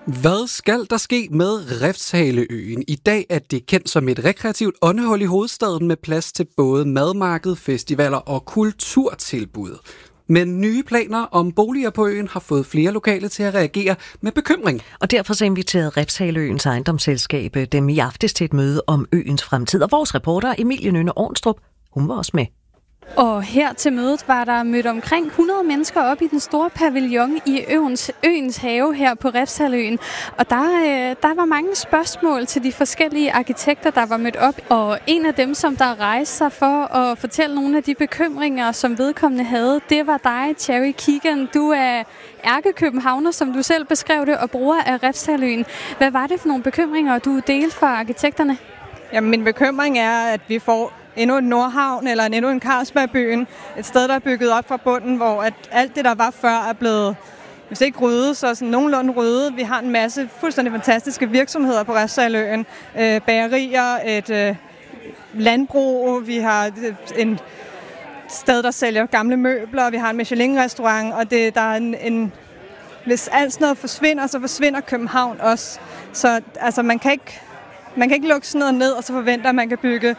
Hvad skal der ske med Refshaleøen? I dag er det kendt som et rekreativt åndehul i hovedstaden med plads til både madmarked, festivaler og kulturtilbud. Men nye planer om boliger på øen har fået flere lokale til at reagere med bekymring. Og derfor så inviterede Refshaleøens ejendomsselskab dem i aftes til et møde om øens fremtid. Og vores reporter Emilie Nynne Ornstrup, hun var også med. Og her til mødet var der mødt omkring 100 mennesker op i den store pavillon i øens have her på Refshaleøen. Og der var mange spørgsmål til de forskellige arkitekter, der var mødt op. Og en af dem, som der rejste sig for at fortælle nogle af de bekymringer, som vedkommende havde, det var dig, Cherry Keegan. Du er ærkekøbenhavner, som du selv beskrev det, og bruger af Refshaleøen. Hvad var det for nogle bekymringer, du delte fra arkitekterne? Jamen, min bekymring er, at vi får endnu en Nordhavn eller endnu en Carlsbergbyen. Et sted, der er bygget op fra bunden, hvor at alt det, der var før, er blevet, hvis ikke ryddet, så sådan nogenlunde ryddet. Vi har en masse fuldstændig fantastiske virksomheder på Refshaleøen. Bagerier, et landbrug, vi har en sted, der sælger gamle møbler, vi har en Michelin-restaurant, og der er hvis alt sådan noget forsvinder, så forsvinder København også. Så altså, man kan ikke lukke sådan noget ned, og så forvente, at man kan bygge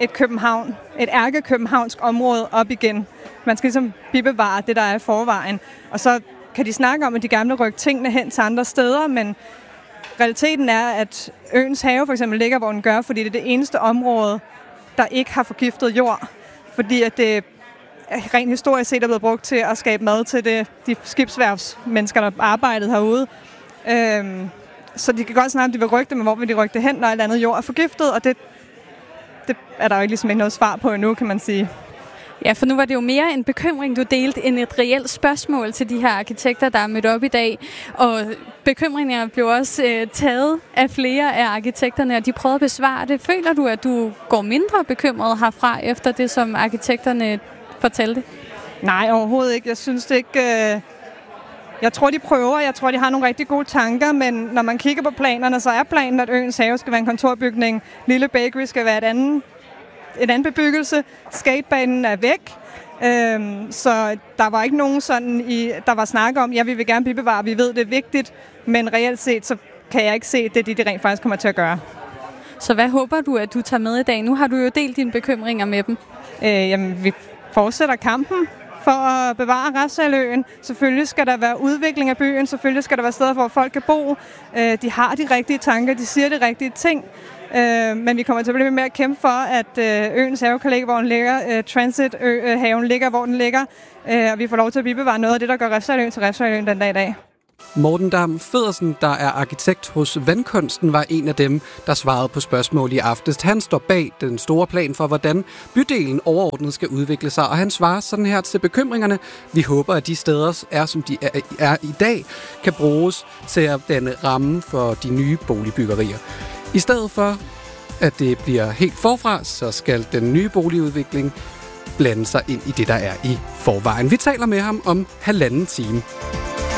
et ærkekøbenhavnsk område op igen. Man skal ligesom bibevare det, der er i forvejen. Og så kan de snakke om, at de gerne vil rykke tingene hen til andre steder, men realiteten er, at øens have for eksempel ligger, hvor den gør, fordi det er det eneste område, der ikke har forgiftet jord. Fordi at det rent historisk set er blevet brugt til at skabe mad til de skibsværfsmennesker, der arbejdede herude. Så de kan godt snakke om, de vil rykke det, men hvor vil de rykke det hen, når alt andet jord er forgiftet, og det er der jo ikke ligesom ikke noget svar på endnu, kan man sige. Ja, for nu var det jo mere en bekymring, du delte, end et reelt spørgsmål til de her arkitekter, der er mødt op i dag. Og bekymringer blev også taget af flere af arkitekterne, og de prøvede at besvare det. Føler du, at du går mindre bekymret herfra, efter det, som arkitekterne fortalte? Nej, overhovedet ikke. Jeg synes det ikke. Jeg tror, de prøver. Jeg tror, de har nogle rigtig gode tanker, men når man kigger på planerne, så er planen, at øens have skal være en kontorbygning. Lille bakery skal være en anden bebyggelse. Skatebanen er væk. Så der var ikke nogen sådan der var snak om, ja, vi vil gerne bibevare, vi ved, det er vigtigt, men reelt set, så kan jeg ikke se, at det er de rent faktisk kommer til at gøre. Så hvad håber du, at du tager med i dag? Nu har du jo delt dine bekymringer med dem. Jamen, vi fortsætter kampen for at bevare Refshaleøen. Selvfølgelig skal der være udvikling af byen, selvfølgelig skal der være steder, hvor folk kan bo. De har de rigtige tanker, de siger de rigtige ting. Men vi kommer til at blive med at kæmpe for, at øens have kan ligge, hvor den ligger. Transit-haven ligger, hvor den ligger. Og vi får lov til at bibevare noget af det, der gør Refshaleøen til Refshaleøen den dag i dag. Morten Dam Feddersen, der er arkitekt hos Vandkunsten, var en af dem, der svarede på spørgsmål i aftes. Han står bag den store plan for, hvordan bydelen overordnet skal udvikle sig, og han svarer sådan her til bekymringerne. Vi håber, at de steder, som de er i dag, kan bruges til at danne ramme for de nye boligbyggerier. I stedet for, at det bliver helt forfra, så skal den nye boligudvikling blande sig ind i det, der er i forvejen. Vi taler med ham om 1,5 time.